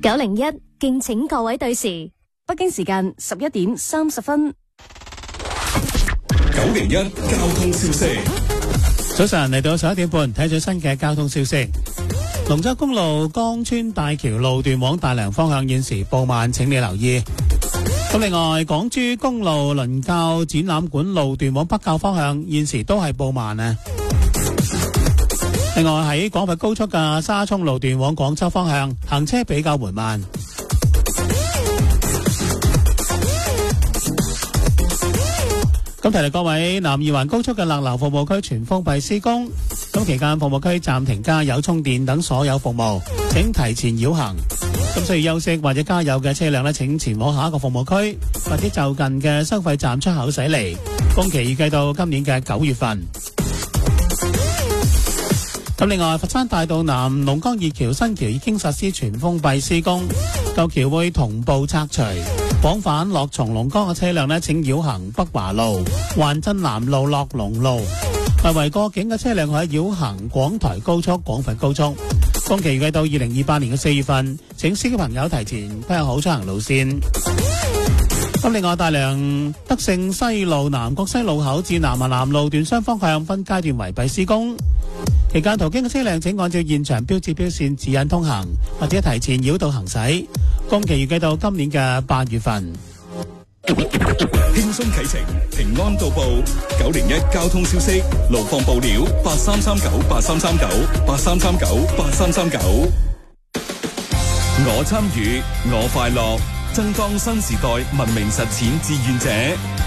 901敬請各位對時， 北京時間11:30。 901交通消息。 早晨嚟到11點半，睇最新嘅交通消息。龍舟公路江村大橋路段往大良方向現時報慢，請你留意。咁另外，港珠公路倫教展覽館路段往北滘方向現時都係報慢啊。另外喺廣佛高速嘅沙涌路段往廣州方向行車比較緩慢。咁提提各位，南二環高速嘅勒流服務區全封閉施工，咁期間服務區暫停加油充電等所有服務，請提前繞行。咁需要休息或者加油嘅車輛呢，請前往下一個服務區或者就近嘅收費站出口駛離。工期預計到今年嘅9月份。咁另外，佛山大道南龍崗二橋新橋已經實施全封閉施工，舊橋會同步拆除。往返落松龍崗嘅車輛呢，請繞行北華路、環鎮南路、樂龍路。外圍過境嘅車輛可以繞行廣台高速、廣佛高速。工期預計到2028年嘅4月份，請司機朋友提前規劃好出行路線。咁另外，大良德勝西路南國西路口至南華南路段雙方向分階段圍閉施工。期間途經嘅車輛請按照現場標誌標線指引通行，或者提前繞道行駛。工期預計到今年嘅8月份。 輕鬆啟程，平安到埗。901交通消息，路況報料8339833983398339。我參與，我快樂，增當新時代文明實踐志願者。